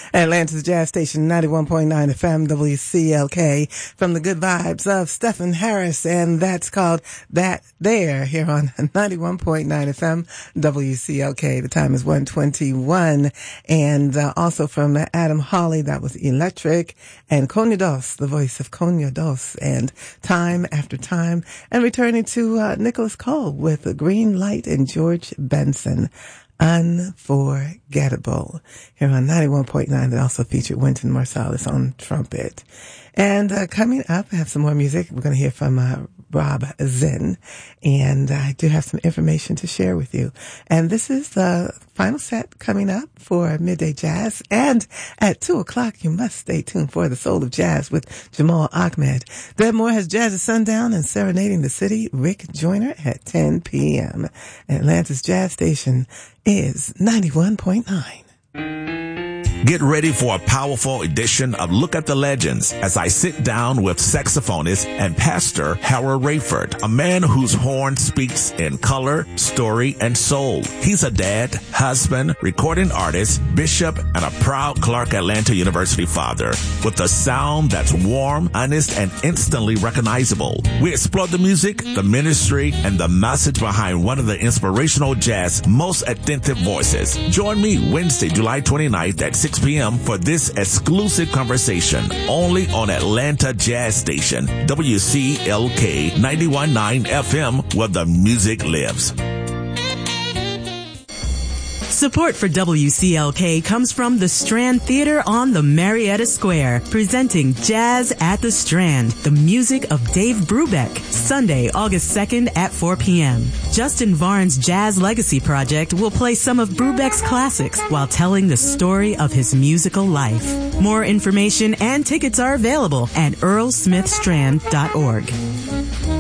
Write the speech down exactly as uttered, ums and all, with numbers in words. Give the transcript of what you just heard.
Atlanta's Jazz Station, ninety-one point nine F M, W C L K, from the good vibes of Stephen Harris, and that's called That There, here on ninety-one point nine F M, W C L K. The time is one twenty-one, and uh, also from uh, Adam Hawley, that was Electric, and Coño Dos, the voice of Coño Dos, and Time After Time, and returning to uh, Nicholas Cole with uh, Green Light and George Benson. Unforgettable. Here on ninety-one point nine, that also featured Wynton Marsalis on trumpet. And uh, coming up, I have some more music. We're going to hear from uh, Rob Zinn, and I do have some information to share with you. And this is the final set coming up for Midday Jazz. And at two o'clock, you must stay tuned for The Soul of Jazz with Jamal Ahmed. Deb Moore has Jazz at Sundown and Serenading the City, Rick Joyner at ten p.m. Atlanta's Jazz Station is ninety-one point nine. Get ready for a powerful edition of Look at the Legends as I sit down with saxophonist and pastor Harold Rayford, a man whose horn speaks in color, story, and soul. He's a dad, husband, recording artist, bishop, and a proud Clark Atlanta University father with a sound that's warm, honest, and instantly recognizable. We explore the music, the ministry, and the message behind one of the inspirational jazz most authentic voices. Join me Wednesday, July twenty-ninth at six p.m. for this exclusive conversation only on Atlanta Jazz Station, W C L K ninety-one point nine F M, where the music lives. Support for W C L K comes from the Strand Theater on the Marietta Square, presenting Jazz at the Strand, the music of Dave Brubeck, Sunday, August second at four p.m. Justin Varn's Jazz Legacy Project will play some of Brubeck's classics while telling the story of his musical life. More information and tickets are available at earl smith strand dot org.